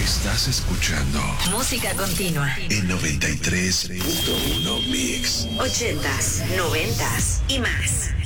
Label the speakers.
Speaker 1: Estás escuchando
Speaker 2: Música continua
Speaker 1: en 93.1 Mix.
Speaker 2: 80s, 90s y más.